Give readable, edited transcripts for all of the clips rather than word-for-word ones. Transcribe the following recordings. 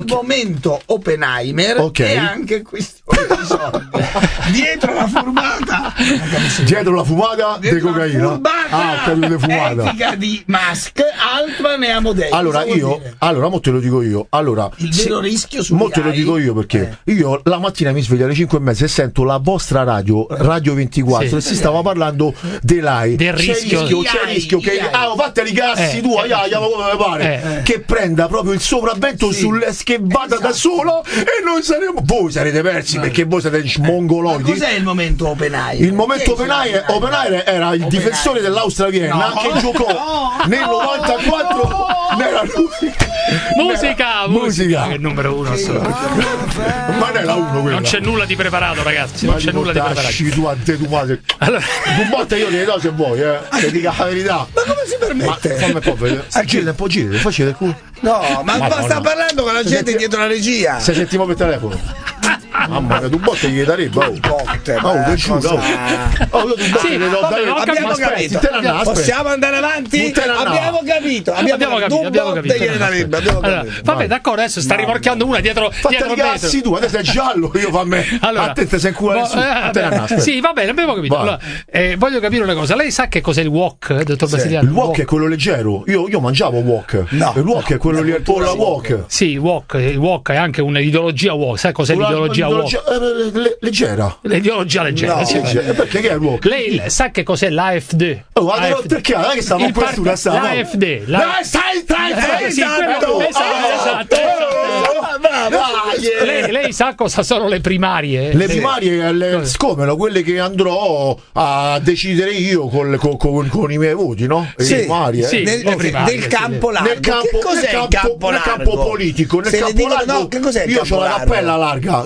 momento Oppenheimer Ok. e anche questione di soldi. Dietro la fumata Dietro la fumata di dietro la cocaina. furbata di fumata. etica di Musk, Altman e Amodei. Allora Cosa vuol io, dire? mo te lo dico io. Allora, Il vero rischio su mo te lo dico io perché io la mattina mi sveglio alle 5:30 e sento la vostra radio 24 Sì. e si stava parlando dell'AI. Del C'è rischio. c'è rischio che fate i cazzi tu, come mi pare, che prenda proprio il sopravvento che vada da solo e noi voi sarete persi perché voi siete mongoloidi. Cos'è il momento Oppenheimer? Il momento Oppenheimer era il difensore dell'Austria Vienna che giocò nel 94 era lui. Musica. Che è il numero 1 Ma non è la 1 quella. Non c'è nulla di preparato, ragazzi. Non c'è nulla di preparato. Tu a te, tu madre. Allora, Un botta io le do se vuoi, che dica la verità. Ma come si permette? Fammi un po' vedere. Girate un po', girate, facete il culo. No, ma sta no. parlando con la gente dietro la regia. Se sentiamo per telefono. Mamma mia, tu botte gli darebbe. Io tu botte le do da Abbiamo capito. Possiamo andare avanti? Abbiamo capito. allora, vabbè, d'accordo, adesso sta rimorchiando una dietro Fate cazzi tu, adesso è giallo, io fa me. Allora, a te sei in culo sì, va bene, abbiamo capito. Allora, voglio capire una cosa. Lei sa che cos'è il wok, dottor Brasiliano? Il wok è quello leggero. Io mangiavo wok. No. Il wok è quello lì, la wok. Sì, il wok è anche un'ideologia wok. Sai cos'è l'ideologia wok? Leggera. L'ideologia leggera. No, sì. Perché che è il wok? Lei sa che cos'è l'AfD? Perché? Non è che stavo con questo l'AfD. Lei sa cosa sono le primarie? Le primarie scomono quelle che andrò a decidere io con i miei voti, no? Sì, le primarie. sì. Nel campo largo. Nel campo, che cos'è il campo largo? Nel campo politico, nel campo largo. No, che cos'è il io campo ho la largo? pella larga.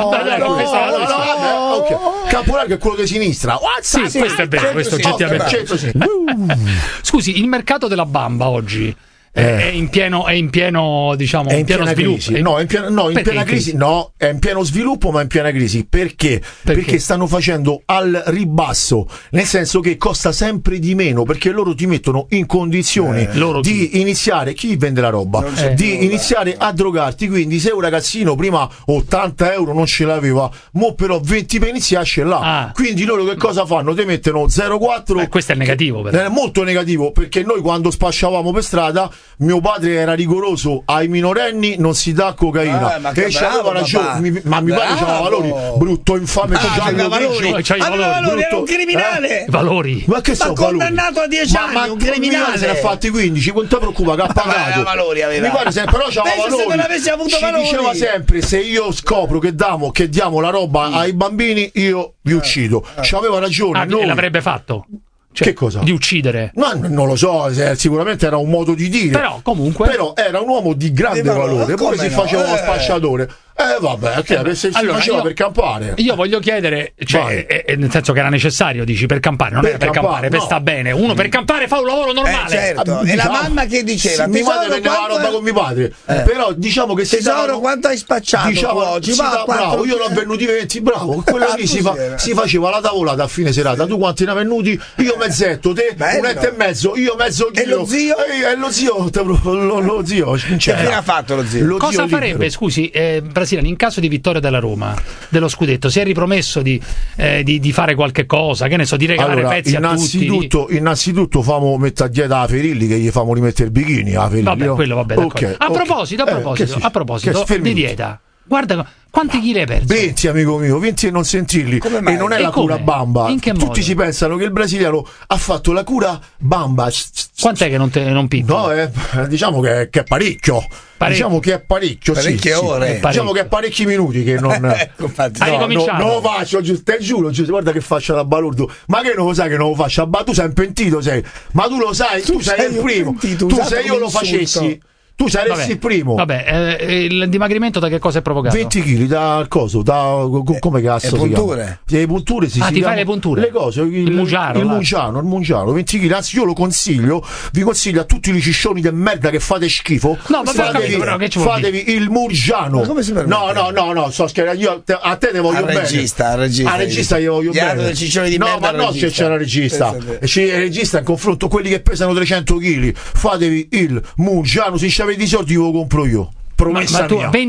Campo largo è quello di sinistra. Sì, questo è vero, questo oggettivamente. Scusi, il mercato della bamba oggi è in pieno diciamo, in pieno sviluppo. Crisi. No, è in piena crisi. No, è in pieno sviluppo, ma in piena crisi. Perché? Perché stanno facendo al ribasso, nel senso che costa sempre di meno, perché loro ti mettono in condizione di iniziare, chi vende la roba, di iniziare a drogarti. Quindi se un ragazzino prima 80 euro non ce l'aveva, mo però 20 per iniziare ce l'ha. Quindi loro che cosa fanno? Ti mettono 0,4. Questo è negativo, però. È molto negativo, perché noi quando spacciavamo per strada, mio padre era rigoroso, ai minorenni non si dà cocaina, e c'aveva ragione, ma mio padre c'aveva valori, brutto infame, aveva valori, era un criminale, valori, ma che sono valori? Condannato a 10 anni, un criminale, se ne ha fatti 15, non ti preoccupa che ha pagato, mi pare sempre, però c'aveva valori, ci diceva sempre: se io scopro che diamo la roba ai bambini, io vi uccido. C'aveva ragione, l'avrebbe fatto. Che cosa? Di uccidere? Ma non lo so, sicuramente era un modo di dire. Però comunque. Però era un uomo di grande valore. Poi si faceva lo spacciatore. Vabbè, si faceva per campare. Io voglio chiedere, nel senso che era necessario, dici, per campare, non era per campare, per sta bene. Uno per campare fa un lavoro normale. Certo. E la mamma che diceva? Mio padre vendeva la roba con mio padre. Però diciamo che tesoro, quanto hai spacciato oggi? Bravo, io ne ho venuti 20, bravo. Quello lì si faceva la tavolata a fine serata. Tu quanti ne hai venuti? Io mezzetto, te un'etta e mezzo, io mezzo chilo. E lo zio? Lo zio. Che fine ha fatto lo zio? Cosa farebbe, scusi, in caso di vittoria della Roma, dello scudetto, si è ripromesso di fare qualche cosa, che ne so, di regalare pezzi a tutti? Innanzitutto famo mettere a dieta a Ferilli, che gli famo rimettere il bikini a Ferilli. Vabbè, quello vabbè, d'accordo. A proposito di dieta, guarda quanti chili hai perso? 20, amico mio, 20 e non sentirli. E non è la cura bamba. In che modo? Tutti si pensano che il brasiliano ha fatto la cura bamba. Quant'è che non picchi? No, diciamo che è parecchio. Diciamo che è parecchio. Parecchie ore. Diciamo che è parecchi minuti che non. Hai ricominciato? Non lo faccio, te giuro, guarda che faccia da balordo. Ma che non lo sai che non lo faccio? Tu sei impentito, sei. Ma tu lo sai, tu sei il primo. Tu se io lo facessi, tu saresti il primo. Vabbè, il dimagrimento da che cosa è provocato? 20 kg dal coso, come cazzo si chiama? Le punture ti fai le punture? Le cose, il mungiano, 20 kg. Anzi, io lo consiglio, vi consiglio a tutti i ciccioni di merda che fate schifo. No, ma fatevi il mungiano. Come si permette? No, sto scherzando, io a te ne voglio bene. Al regista io voglio bene. Del ciccione di merda. No, ma no, se c'era il regista. C'è il regista in confronto quelli che pesano 300 kg. Fatevi il mungiano, se avete i soldi ve lo compro io. Promessa mia.